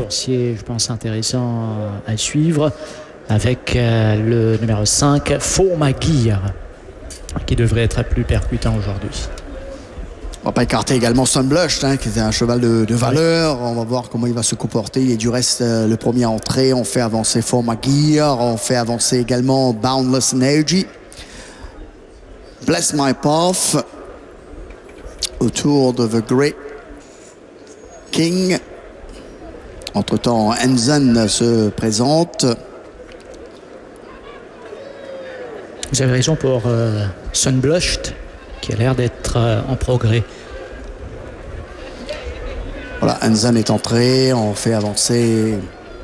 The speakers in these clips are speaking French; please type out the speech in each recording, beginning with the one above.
coursier, je pense, intéressant à suivre, avec le numéro 5, Formagir, qui devrait être plus percutant aujourd'hui. On va pas écarter également Sunblush, qui était un cheval de valeur. On va voir comment il va se comporter. Il est du reste le premier entrée. On fait avancer Formagir. On fait avancer également Boundless Energy. Bless My Path. Autour de The Great King. Entre-temps, Enzen se présente. Vous avez raison pour Sunblushed, qui a l'air d'être en progrès. Voilà, Enzen est entré, on fait avancer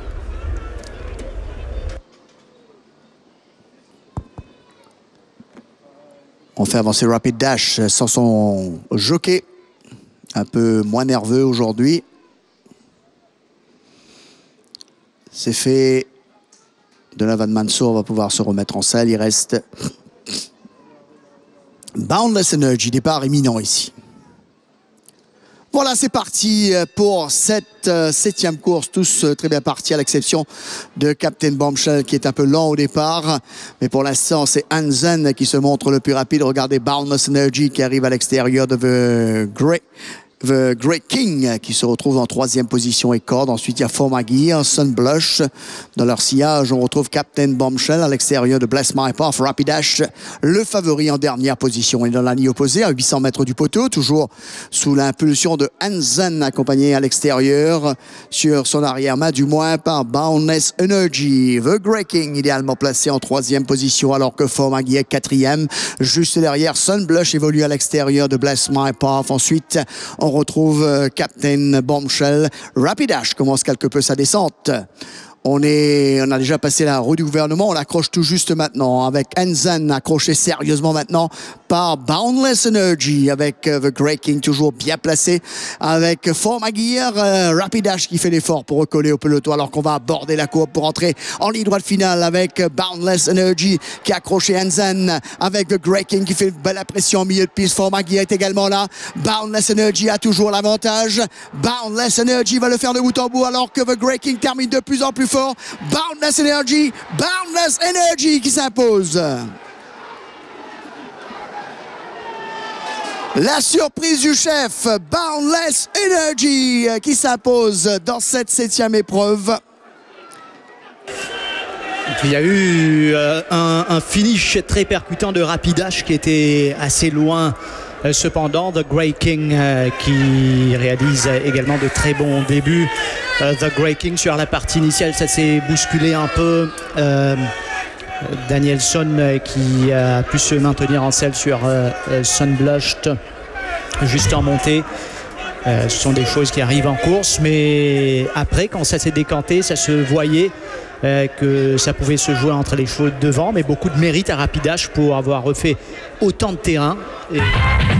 Rapid Dash sans son jockey, un peu moins nerveux aujourd'hui. C'est fait. Donovan Mansour va pouvoir se remettre en selle. Il reste Boundless Energy, départ imminent ici. Voilà, c'est parti pour cette 7e course. Tous très bien partis, à l'exception de Captain Bombshell qui est un peu lent au départ. Mais pour l'instant, c'est Enzen qui se montre le plus rapide. Regardez Boundless Energy qui arrive à l'extérieur de The Great King qui se retrouve en 3e position et corde. Ensuite, il y a Formagir, Sunblush. Dans leur sillage, on retrouve Captain Bombshell à l'extérieur de Bless My Path. Rapidash, le favori en dernière position. Et dans la ligne opposée, à 800 mètres du poteau, toujours sous l'impulsion de Enzen, accompagné à l'extérieur sur son arrière-main, du moins par Boundless Energy. The Great King, idéalement placé en 3e position, alors que Formagir 4e. Juste derrière, Sunblush évolue à l'extérieur de Bless My Path. Ensuite, on retrouve Captain Bombshell. Rapidash commence quelque peu sa descente. On a déjà passé la roue du gouvernement. On accroche tout juste maintenant avec Enzen accroché sérieusement maintenant par Boundless Energy avec The Great King toujours bien placé avec Formagir. Rapidash qui fait l'effort pour recoller au peloton alors qu'on va aborder la courbe pour entrer en ligne droite finale avec Boundless Energy qui a accroché Enzen avec The Great King qui fait une belle pression au milieu de piste. Formagir est également là. Boundless Energy a toujours l'avantage. Boundless Energy va le faire de bout en bout alors que The Great King termine de plus en plus fort. Boundless Energy qui s'impose. La surprise du chef, Boundless Energy qui s'impose dans cette 7e épreuve. Il y a eu un finish très percutant de Rapidash qui était assez loin. Cependant, The Great King qui réalise également de très bons débuts. The Great King sur la partie initiale, ça s'est bousculé un peu. Danielson qui a pu se maintenir en selle sur Sunblushed juste en montée. Ce sont des choses qui arrivent en course, mais après, quand ça s'est décanté, ça se voyait que ça pouvait se jouer entre les chevaux de devant, mais beaucoup de mérite à Rapidash pour avoir refait autant de terrain.